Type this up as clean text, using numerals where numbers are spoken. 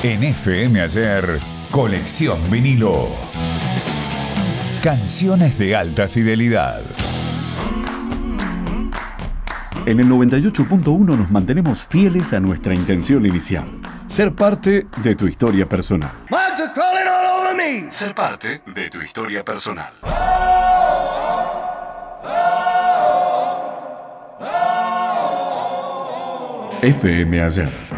En FM Ayer, Colección Vinilo. Canciones de alta fidelidad. En el 98.1 nos mantenemos fieles a nuestra intención inicial. Ser parte de tu historia personal. Ser parte de tu historia personal. FM Ayer.